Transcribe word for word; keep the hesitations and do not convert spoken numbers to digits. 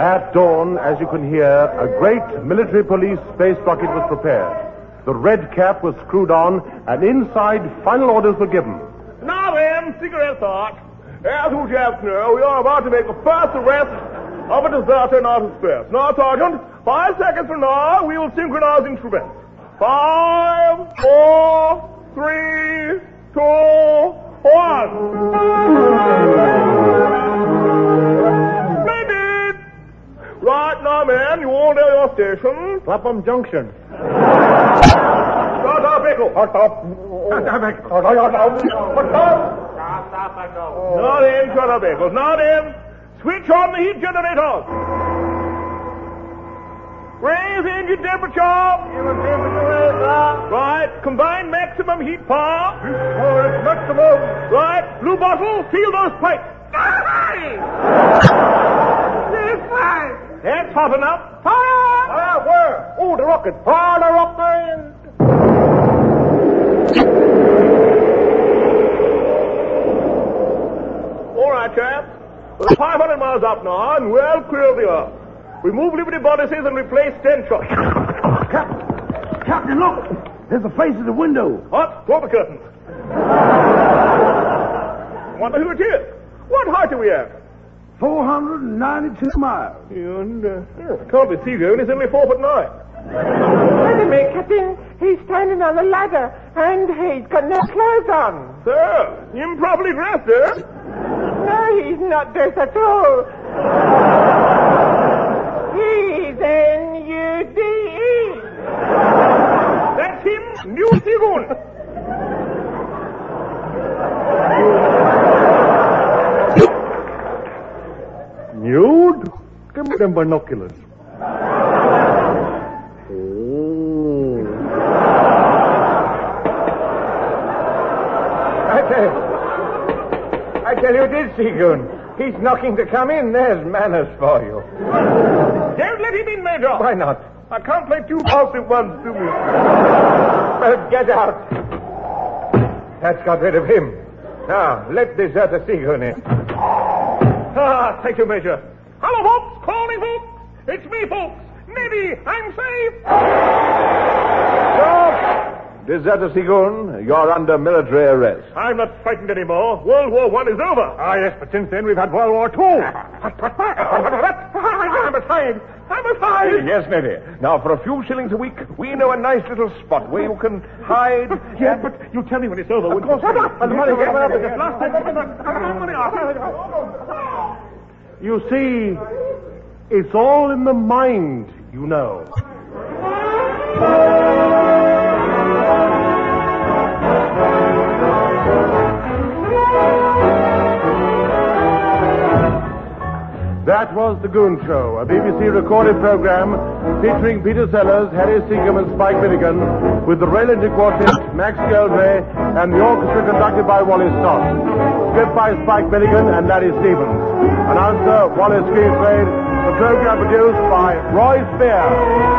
At dawn, as you can hear, a great military police space rocket was prepared. The red cap was screwed on, and inside final orders were given. Now then, cigarette talk. As you just know, we are about to make the first arrest of a deserter in outer space. Now, Sergeant, five seconds from now, we will synchronize instruments. Five, four, three, two, one. Splendid! Right now, men, you all know your station. Clapham Junction. Start our vehicle. Start up. Now then, shut up, vehicles. Now then, switch on the heat generators. Raise engine temperature. Right, combined maximum heat power. Maximum. Right, blue bottle, seal those pipes. That's hot enough. Fire! Ah, where? Oh, the rocket. Fire the rocket. All right, chaps. We're five hundred miles up now and well clear of the earth. Remove Liberty bodices and replace ten shots. Captain, Captain, look. There's a face at the window. What? Draw the curtains. Wonder who it is. What height are we at? four hundred ninety-two miles. And, uh, oh, can't be Seagoon. He's only four foot nine. Wait a minute, Captain. He's standing on the ladder, and he's got no clothes on. Sir, improperly dressed, eh? No, he's not dressed at all. He's N U D E. That's him, New Seagoon. Nude? Give me them binoculars. I tell, I tell you, it is Seagoon. He's knocking to come in. There's manners for you. Don't let him in, Major. Why not? I can't play two balls at once, do we? Well, get out. That's got rid of him. Now, let deserter Seagoon in. Ah, thank you, Major. Hello, folks. Calling, folks. It's me, folks. Neddy, I'm safe. Deserter Seagoon, you're under military arrest. I'm not frightened anymore. World War One is over. Ah, yes, but since then we've had World War Two. I'm aside. I'm aside. Yes, Neddy. Now, for a few shillings a week, we know a nice little spot where you can hide. Yes, but you tell me when it's over. Of course. The money. Last time. You see, it's all in the mind, you know. That was The Goon Show, a B B C recorded program featuring Peter Sellers, Harry Seacombe, and Spike Milligan, with the Raylington Quartet, Max Geldray, and the orchestra conducted by Wally Stott. Script by Spike Milligan and Larry Stevens. Announcer, Wallace Greenslade. The program produced by Roy Spear.